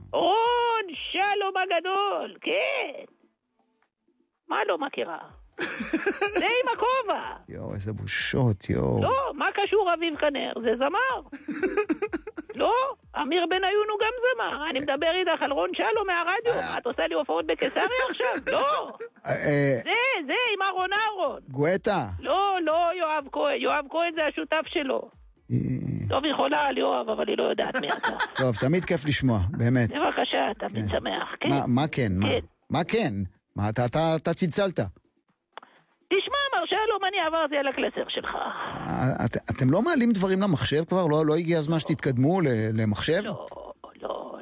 רון שלום הגדול, כן. מה לא מכירה? זה עם הכובע. יואו, איזה בושות, יואו. לא, מה קשור אביב כנר? זה זמר. לא, אמיר בניון הוא גם זמר. אני מדבר איתך על רון שלום מהרדיו. את עושה לי הופעות בקיסריה עכשיו? לא. זה עם אהרון אהרון. גואטה. לא, יואב כהן. יואב כהן זה השותף שלו. טוב, היא חולה על יואב, אבל היא לא יודעת מי אתה. טוב, תמיד כיף לשמוע, באמת. בבקשה, תמיד שמח, כן. מה כן? מה כן? מה, אתה צלצלת? תשמע, מר שלום, אני עברתי על הקלסר שלך. אתם לא מעלים דברים למחשב כבר? לא הגיע הזמן שתתקדמו למחשב? לא.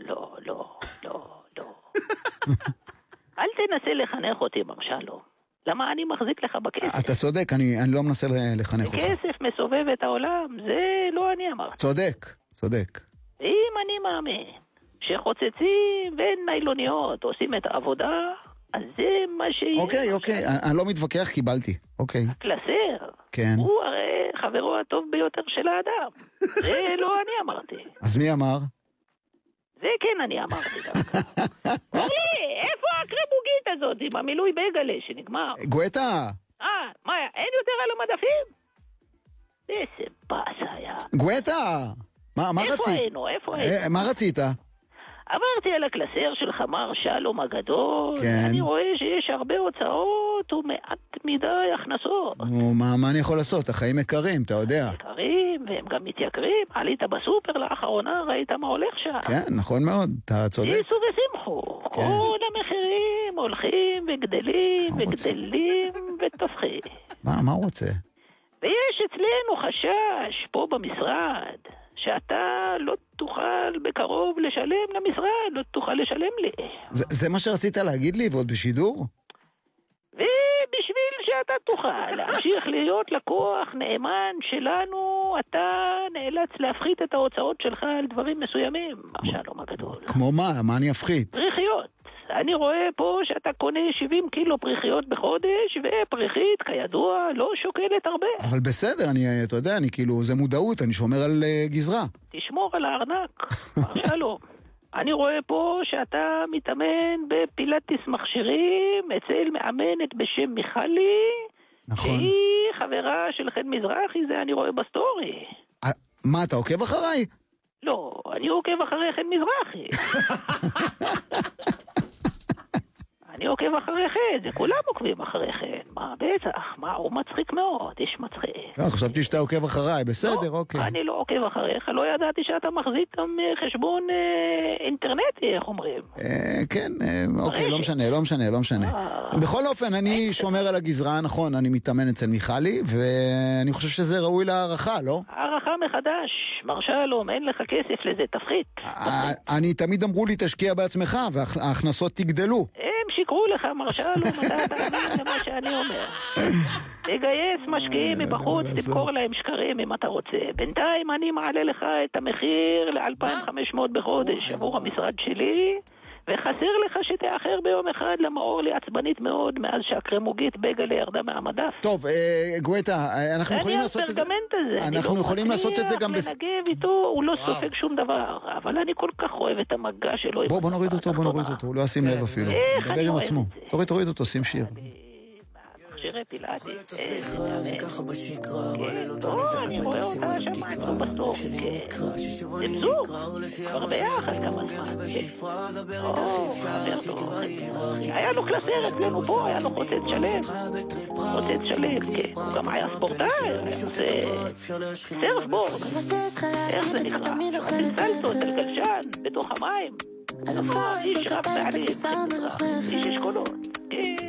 אל תנסה לחנך אותי, מר שלום. למה אני מחזיק לך בכסף? אתה צודק, אני לא מנסה לחנך אותך. כסף מסובב את העולם, זה לא אני אמרתי. צודק. אם אני מאמין שחוצצים וניילוניות עושים את העבודה, אז זה מה שיהיה. אוקיי, אני לא מתווכח, קיבלתי. אוקיי. הקלסר, כן. הוא הרי חברו הטוב ביותר של האדם. זה לא אני אמרתי. אז מי אמר? זה כן אני אמרתי דווקא. אורי, איפה הקרבוגית הזאת עם המילוי בגלה שנגמר? גואטה! מה, אין יותר על המדפים? איזה פס היה. גואטה! מה רצית? איפה היינו? מה רצית? עברתי על הקלסר של חמר שלום הגדול, כן. אני רואה שיש הרבה הוצאות ומעט מדי הכנסות. מה אני יכול לעשות? החיים יקרים, אתה יודע. יקרים, והם גם מתייקרים. עלית בסופר לאחרונה, ראית מה הולך שם. כן, נכון מאוד, אתה צודק. ייסו ושמחו. כן. כל המחירים הולכים וגדלים ותופחים. מה הוא רוצה? ויש אצלנו חשש פה במשרד שאתה לא תוכל בקרוב לשלם למשרד, לא תוכל לשלם לי. זה מה שרצית להגיד לי, ועוד בשידור? ובשביל שאתה תוכל להמשיך להיות לקוח נאמן שלנו, אתה נאלץ להפחית את ההוצאות שלך על דברים מסוימים, שלום הגדול. כמו מה? מה אני אפחית? פריחיות. אני רואה פה שאתה קונה 70 קילו פריחיות בחודש, ופריחית, כידוע, לא שוקלת הרבה. אבל בסדר, אתה יודע, זה מודעות, אני שומר על גזרה. תשמור על הארנק, שלום. אני רואה פה שאתה מתאמן בפילאטיס מכשירים אצל מאמנת בשם מיכלי, נכון. שהיא חברה של חן מזרחי, זה אני רואה בסטורי. מה, אתה עוקב אחריי? לא, אני עוקב אחרי חן מזרחי. אני עוקב אחרי חן, זה כולם עוקבים אחרי חן. מה, בטח, הוא מצחיק מאוד, איש מצחיק. לא, חשבתי שאתה עוקב אחריי, בסדר, אוקיי. אני לא עוקב אחריך, לא ידעתי שאתה מחזיק גם חשבון אינטרנטי, איך אומרים? כן, אוקיי, לא משנה. בכל אופן, אני שומר על הגזרה, נכון, אני מתאמן אצל מיכלי, ואני חושב שזה ראוי להערכה, לא? הערכה מחדש, מר שלום, אין לך כסף לזה, תפחית. אני תמיד אמרו לי, תשקיע בעצמך, וההכנסות תגדלו. הם שיקרו לך, מר שלום, אתה תאמין למה שאני אומר. תגייס משקיעים מבחוץ, תמכור להם שקרים אם אתה רוצה. בינתיים אני מעלה לך את המחיר ל-2,500 בחודש עבור המשרד שלי, וחסר לך שתאחר ביום אחד, למאור לי עצבנית מאוד מאז שהקרמוגית בגלה ירדה מהמדף. טוב, גואטה, אנחנו יכולים לעשות את זה. אנחנו יכולים לעשות את זה גם לנגב איתו, הוא לא סופג שום דבר, אבל אני כל כך אוהב את המגע שלו. בוא נוריד אותו, הוא לא אשים לב אפילו. דבר עם עצמו. תוריד אותו, שים שיר. מכשירי פילאטיס. אני רואה אותה שם אצלו בסטור. זמזור, כבר ביחד כמה זמן. היה לו קלסר אצלנו פה, היה לו חוצץ שלם, כן. הוא גם היה ספורטאי, היה עושה סרפבורד. איך זה נקרא? סלסות, גלגלשן, בתוך המים. איש רב פעלים, איש אשכולות.